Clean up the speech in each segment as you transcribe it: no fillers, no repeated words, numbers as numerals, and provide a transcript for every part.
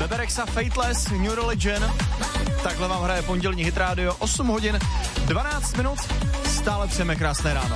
Bebe Rexha, Fateless, New Religion. Takhle vám hraje pondělní Hit Radio, 8 hodin, 12 minut, stále přejeme krásné ráno.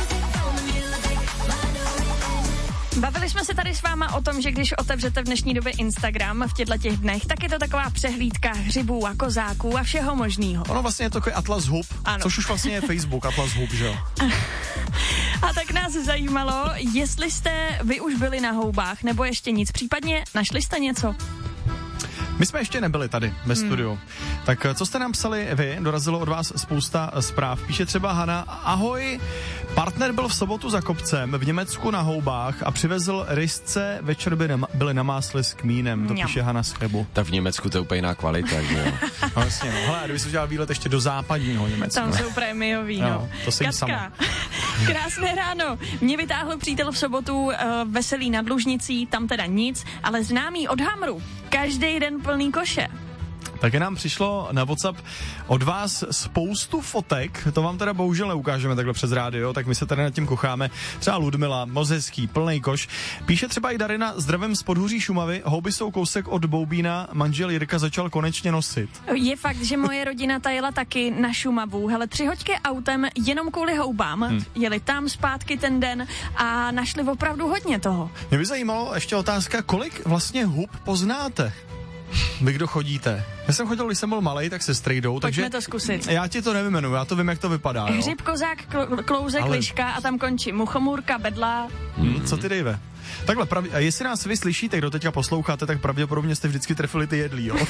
Bavili jsme se tady s váma o tom, že když otevřete v dnešní době Instagram v těchto dnech, tak je to taková přehlídka hřibů a kozáků a všeho možného. Ono vlastně je to takový atlas hub, ano. Což už vlastně je Facebook, atlas hub, že jo? A tak nás zajímalo, jestli jste vy už byli na houbách, nebo ještě nic, případně našli jste něco? My jsme ještě nebyli tady ve studiu. Tak co jste nám psali vy? Dorazilo od vás spousta zpráv. Píše třeba Hana: ahoj, partner byl v sobotu za kopcem v Německu na houbách a přivezl rysce, večer byly na másle s kmínem. To píše Hana z Chebu. Tak v Německu to je úplně jiná kvalita, že jo? No vlastně, no. Hele, kdyby se udělal výlet ještě do západního Německa. Tam jsou prémiový, no. To se jim sama. Krásné ráno. Mě vytáhl přítel v sobotu veselý nad Lužnicí, tam teda nic, ale známý od Hamru. Každý den plný koše. Také nám přišlo na WhatsApp od vás spoustu fotek, to vám teda bohužel neukážeme takhle přes rádio, tak my se tady nad tím kocháme. Třeba Ludmila, moc hezký, plnej koš. Píše třeba i Darina: zdravím z Podhůří Šumavy, houby jsou kousek od Boubína, manžel Jirka začal konečně nosit. Je fakt, že moje rodina ta jela taky na Šumavu, hele, 3 hoďky autem jenom kvůli houbám, jeli tam zpátky ten den a našli opravdu hodně toho. Mě by zajímalo ještě otázka, kolik vlastně hub poznáte? Vy, kdo chodíte? Já jsem chodil, když jsem byl malej, tak se strejdou, takže pojďme to zkusit. Já ti to nevymenuji, já to vím, jak to vypadá. Jo? Hřib, kozák, klouzek, Ale... liška a tam končí muchomůrka, bedla. Co ty, Dejve? Takhle, a jestli nás vy slyšíte, kdo teďka posloucháte, tak pravděpodobně jste vždycky trefili ty jedlí, jo?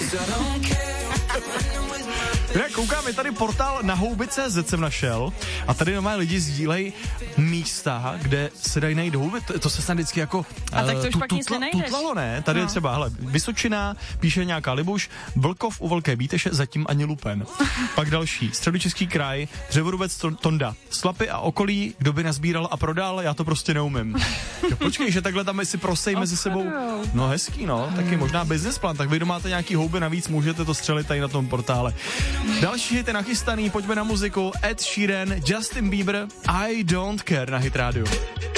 Koukám, je tady portál na houby.cz jsem našel a tady normálně lidi sdílejí místa, kde se dají najít houby. To se snad vždycky jako a tak to už pak nic nenajdeš. Tutlalo, ne? Tady je třeba, hele, Vysočina, píše nějaká Libuš, Vlkov u Velké Bíteše, zatím ani lupen. Pak další, Středočeský kraj, Dřevorubec Tonda, Slapy a okolí, kdo by nazbíral a prodal, já to prostě neumím. Jo, počkej, že takhle tam si prosej mezi sebou. No hezký, no, taky možná business plan, tak vy, kdo máte nějaký houby navíc, můžete to střelit tady na tom portále. Další hit je nachystaný, pojďme na muziku. Ed Sheeran, Justin Bieber, I Don't Care na Hit Radio.